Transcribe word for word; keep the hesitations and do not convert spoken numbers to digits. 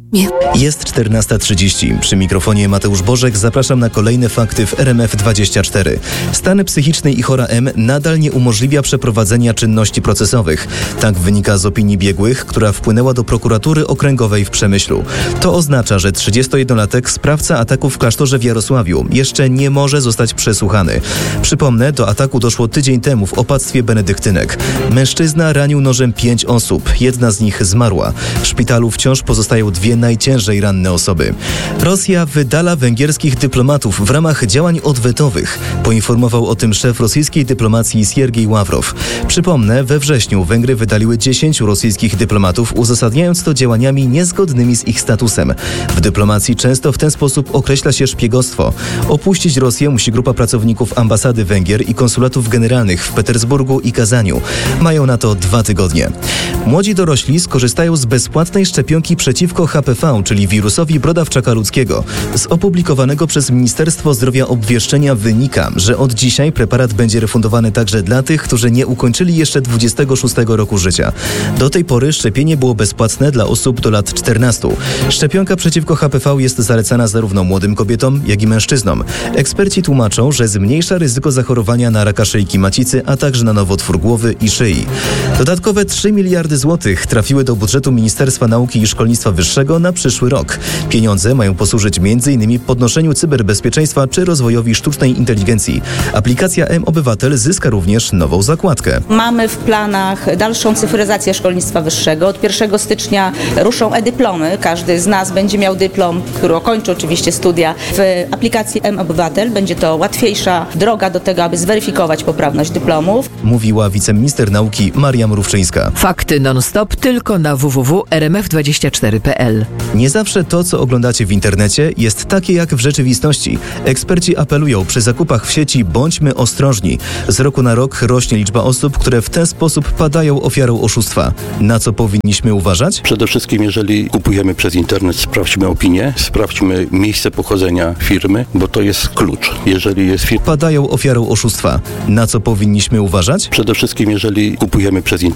Jest czternasta trzydzieści. Przy mikrofonie Mateusz Bożek zapraszam na kolejne fakty w R M F dwadzieścia cztery. Stan psychiczny Ihora M. nadal nie umożliwia przeprowadzenia czynności procesowych. Tak wynika z opinii biegłych, która wpłynęła do prokuratury okręgowej w Przemyślu. To oznacza, że trzydziestojednolatek, sprawca ataku w klasztorze w Jarosławiu, jeszcze nie może zostać przesłuchany. Przypomnę, do ataku doszło tydzień temu w opactwie benedyktynek. Mężczyzna ranił nożem pięć osób. Jedna z nich zmarła. W szpitalu wciąż pozostają dwie najciężej ranne osoby. Rosja wydala węgierskich dyplomatów w ramach działań odwetowych. Poinformował o tym szef rosyjskiej dyplomacji Siergiej Ławrow. Przypomnę, we wrześniu Węgry wydaliły dziesięciu rosyjskich dyplomatów, uzasadniając to działaniami niezgodnymi z ich statusem. W dyplomacji często w ten sposób określa się szpiegostwo. Opuścić Rosję musi grupa pracowników ambasady Węgier i konsulatów generalnych w Petersburgu i Kazaniu. Mają na to dwa tygodnie. Młodzi dorośli skorzystają z bezpłatnej szczepionki przeciwko H P V, czyli wirusowi brodawczaka ludzkiego. Z opublikowanego przez Ministerstwo Zdrowia obwieszczenia wynika, że od dzisiaj preparat będzie refundowany także dla tych, którzy nie ukończyli jeszcze dwudziestego szóstego roku życia. Do tej pory szczepienie było bezpłatne dla osób do lat czternastu. Szczepionka przeciwko H P V jest zalecana zarówno młodym kobietom, jak i mężczyznom. Eksperci tłumaczą, że zmniejsza ryzyko zachorowania na raka szyjki macicy, a także na nowotwór głowy i szyi. Dodatkowe trzy miliardy złotych trafiły do budżetu Ministerstwa Nauki i Szkolnictwa Wyższego na przyszły rok. Pieniądze mają posłużyć między innymi podnoszeniu cyberbezpieczeństwa czy rozwojowi sztucznej inteligencji. Aplikacja M-Obywatel zyska również nową zakładkę. Mamy w planach dalszą cyfryzację szkolnictwa wyższego. Od pierwszego stycznia ruszą e-dyplomy. Każdy z nas będzie miał dyplom, który ukończy oczywiście studia. W aplikacji M-Obywatel będzie to łatwiejsza droga do tego, aby zweryfikować poprawność dyplomów. Mówiła wiceminister nauki Maria Mrówczyńska. Fakty non-stop tylko na w w w kropka r m f dwadzieścia cztery kropka p l. Nie zawsze to, co oglądacie w internecie, jest takie jak w rzeczywistości. Eksperci apelują przy zakupach w sieci: bądźmy ostrożni. Z roku na rok rośnie liczba osób, które w ten sposób padają ofiarą oszustwa. Na co powinniśmy uważać? Przede wszystkim, jeżeli kupujemy przez internet, sprawdźmy opinię, sprawdźmy miejsce pochodzenia firmy, bo to jest klucz. Jeżeli jest firma... Padają ofiarą oszustwa. Na co powinniśmy uważać? Przede wszystkim, jeżeli kupujemy przez internet,